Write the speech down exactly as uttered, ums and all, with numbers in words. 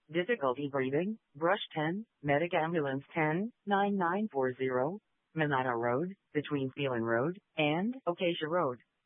Difficulty breathing, Brush ten, Medic Ambulance ten, nine nine four zero, Manana Road, between Phelan Road and Acacia Road.